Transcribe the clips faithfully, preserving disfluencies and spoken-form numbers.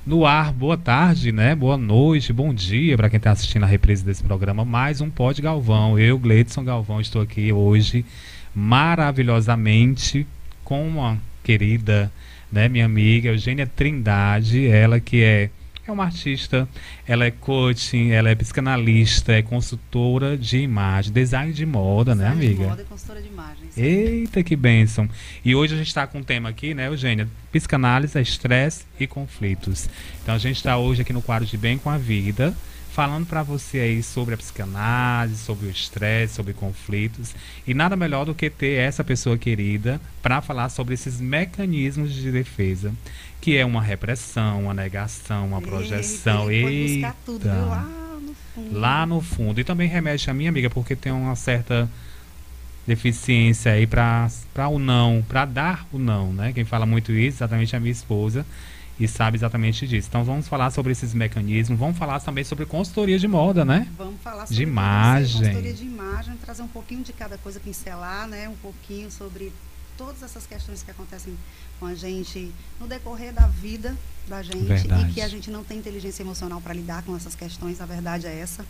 No ar, boa tarde, né? Boa noite, bom dia para quem está assistindo a reprise desse programa. Mais um Pod Galvão. Eu, Gleidson Galvão, estou aqui hoje maravilhosamente com uma querida, né, minha amiga Eugênia Trindade, ela que é, é uma artista, ela é coaching, ela é psicanalista, é consultora de imagem, design de moda, design, né, amiga? De moda e consultora de imagem. Sim. Eita, que bênção. E hoje a gente está com um tema aqui, né, Eugênia? Psicanálise, estresse e conflitos. Então a gente está hoje aqui no quadro de Bem com a Vida, falando para você aí sobre a psicanálise, sobre o estresse, sobre conflitos. E nada melhor do que ter essa pessoa querida para falar sobre esses mecanismos de defesa, que é uma repressão, uma negação, uma projeção. Eita, ele foi buscar tudo, viu? Lá no fundo. Lá no fundo. E também remete a minha amiga, porque tem uma certa deficiência aí para o não, para dar o não, né? Quem fala muito isso, exatamente a minha esposa, e sabe exatamente disso. Então vamos falar sobre esses mecanismos, vamos falar também sobre consultoria de moda, né? Vamos falar sobre de imagem. consultoria de imagem, trazer um pouquinho de cada coisa, pincelar, né? Um pouquinho sobre todas essas questões que acontecem com a gente no decorrer da vida da gente. Verdade. E que a gente não tem inteligência emocional para lidar com essas questões, a verdade é essa.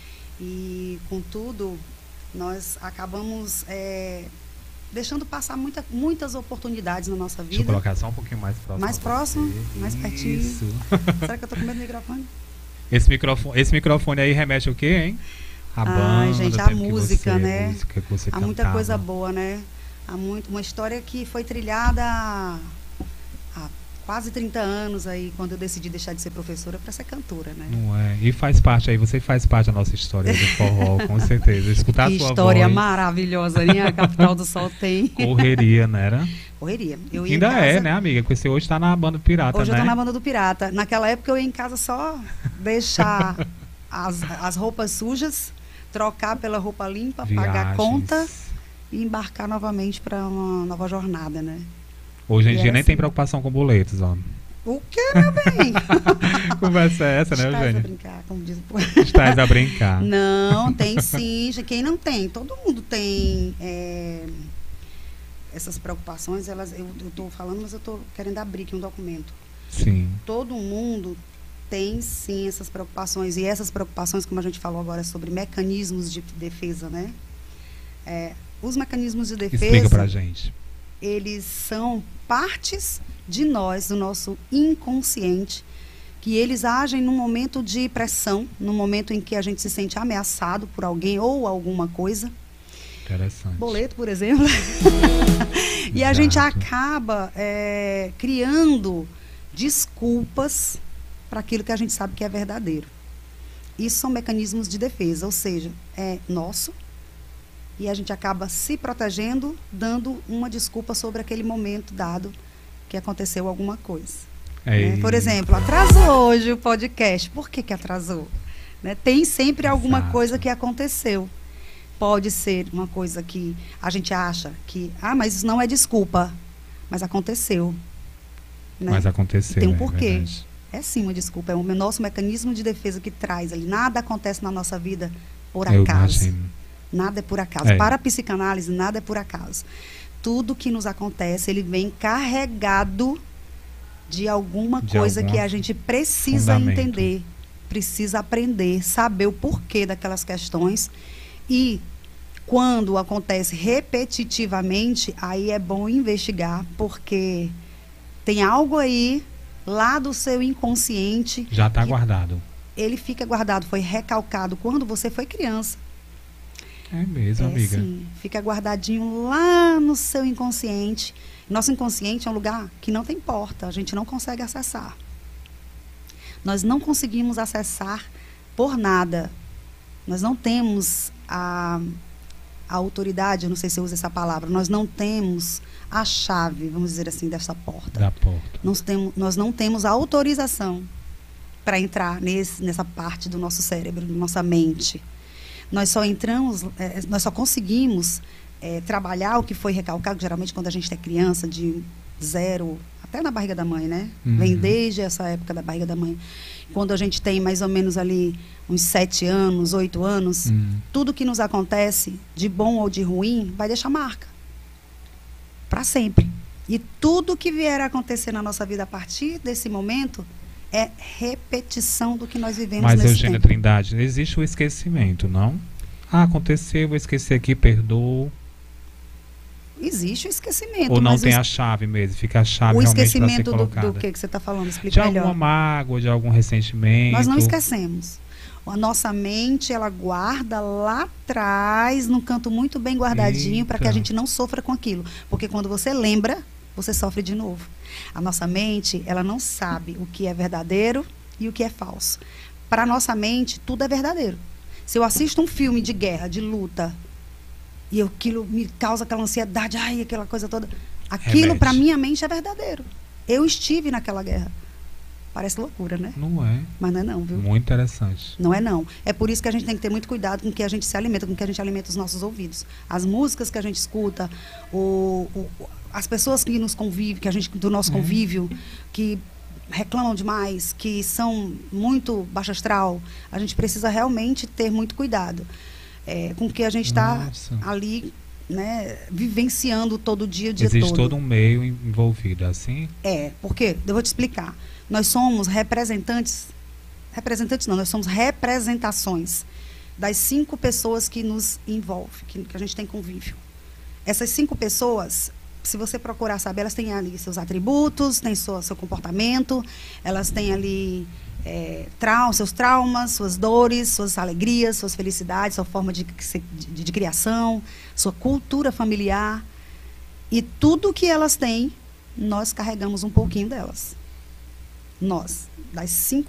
E, contudo, nós acabamos é, deixando passar muita, muitas oportunidades na nossa vida. Deixa eu colocar só um pouquinho mais próximo. Mais próximo, você. mais pertinho. Isso. Será que eu tô com medo do microfone? Esse microfone, esse microfone aí remete ao quê, hein? A Ai, banda, gente, a música, você, né? A música que você Há cantava. muita coisa boa, né? Há muito, uma história que foi trilhada há, há quase trinta anos aí, quando eu decidi deixar de ser professora para ser cantora, né? Não é? E faz parte aí, você faz parte da nossa história do forró, com certeza. Escutar que a sua história voz, maravilhosa, né? A Capital do Sol tem. Correria, né? Era? Correria. Eu ia Ainda em casa, é, né, amiga? Porque você hoje está na banda do Pirata, hoje né? eu tô na banda do Pirata. Naquela época eu ia em casa só deixar as, as roupas sujas, trocar pela roupa limpa, Viagens. pagar a conta e embarcar novamente para uma nova jornada, né? Hoje em e dia nem assim. tem preocupação com boletos, ó. O que, meu bem? Conversa é essa, né, Estás Eugênia? a brincar, como diz o Estás a brincar. Não, tem sim. Quem não tem? Todo mundo tem é, essas preocupações. Elas, eu estou falando, mas eu estou querendo abrir aqui um documento. Sim. Todo mundo tem sim essas preocupações. E essas preocupações, como a gente falou agora, sobre mecanismos de defesa, né? É, os mecanismos de defesa... Explica pra gente. Eles são partes de nós, do nosso inconsciente, que eles agem num momento de pressão, no momento em que a gente se sente ameaçado por alguém ou alguma coisa. Interessante. Boleto, por exemplo. E a gente acaba é, criando desculpas para aquilo que a gente sabe que é verdadeiro. Isso são mecanismos de defesa, ou seja, é nosso, e a gente acaba se protegendo, dando uma desculpa sobre aquele momento dado que aconteceu alguma coisa. Né? Por exemplo, atrasou hoje o podcast. Por que que atrasou? Né? Tem sempre alguma Exato. coisa que aconteceu. Pode ser uma coisa que a gente acha que, ah, mas isso não é desculpa, mas aconteceu. Né? Mas aconteceu. Tem um é porquê. Verdade. É sim uma desculpa, é o nosso mecanismo de defesa que traz ali. Nada acontece na nossa vida por Eu acaso. imagino. Nada é por acaso. É. Para a psicanálise, nada é por acaso. Tudo que nos acontece, ele vem carregado de alguma De coisa alguma que a gente precisa fundamento. entender, precisa aprender, saber o porquê daquelas questões. E quando acontece repetitivamente, aí é bom investigar, porque tem algo aí lá do seu inconsciente. Já está guardado. Ele fica guardado, foi recalcado quando você foi criança. É mesmo, É, amiga. sim, fica guardadinho lá no seu inconsciente. Nosso inconsciente é um lugar que não tem porta, a gente não consegue acessar. Nós não conseguimos acessar por nada. Nós não temos a, a autoridade, eu não sei se eu uso essa palavra, nós não temos a chave, vamos dizer assim, dessa porta. Da porta. Nós, temos, nós não temos a autorização para entrar nesse, nessa parte do nosso cérebro, da nossa mente. Nós só entramos, é, nós só conseguimos é, trabalhar o que foi recalcado, geralmente quando a gente é criança, de zero, até na barriga da mãe, né? Uhum. Vem desde essa época da barriga da mãe. Quando a gente tem mais ou menos ali uns sete anos, oito anos, Uhum. tudo que nos acontece, de bom ou de ruim, vai deixar marca. Para sempre. E tudo que vier a acontecer na nossa vida a partir desse momento é repetição do que nós vivemos Mas, nesse Eugênia tempo. Trindade, existe o esquecimento, não? Ah, aconteceu, vou esquecer aqui, perdoo. Existe o esquecimento. Ou não mas tem o, a chave mesmo, fica a chave o realmente para ser esquecimento do, colocada. do que, que você está falando? De Explica alguma melhor. mágoa, de algum ressentimento. Nós não esquecemos. A nossa mente, ela guarda lá atrás, num canto muito bem guardadinho, para que a Eita. gente não sofra com aquilo. Porque quando você lembra, você sofre de novo. A nossa mente, ela não sabe o que é verdadeiro e o que é falso. Para a nossa mente, tudo é verdadeiro. Se eu assisto um filme de guerra, de luta, e eu- aquilo me causa aquela ansiedade, ai, aquela coisa toda, aquilo Remete. para minha mente é verdadeiro. Eu estive naquela guerra. Parece loucura, né? Não é. Mas não é não, viu? Muito interessante. Não é não. É por isso que a gente tem que ter muito cuidado com o que a gente se alimenta, com o que a gente alimenta os nossos ouvidos. As músicas que a gente escuta, o, o- as pessoas que nos convivem, que a gente, do nosso É. convívio, que reclamam demais, que são muito baixo astral, a gente precisa realmente ter muito cuidado é, com o que a gente está Nossa. ali, né, vivenciando todo dia, o dia Existe todo. todo um meio envolvido, assim? É, porque, eu vou te explicar. Nós somos representantes, representantes não, nós somos representações das cinco pessoas que nos envolvem, que, que a gente tem convívio. Essas cinco pessoas, se você procurar saber, elas têm ali seus atributos, têm sua, seu comportamento, elas têm ali é, trau, seus traumas, suas dores, suas alegrias, suas felicidades, sua forma de, de, de criação, sua cultura familiar. E tudo que elas têm, nós carregamos um pouquinho delas. Nós, das cinco